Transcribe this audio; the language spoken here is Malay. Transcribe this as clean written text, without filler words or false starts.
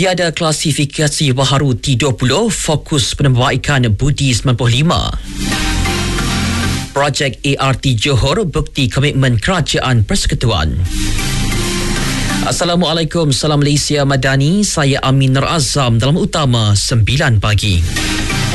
Tiada klasifikasi baharu T20, fokus penambahaikan Budi 95. Projek ART Johor bukti komitmen Kerajaan Persekutuan. Assalamualaikum, salam Malaysia Madani. Saya Amin Nur Azam dalam utama 9 pagi.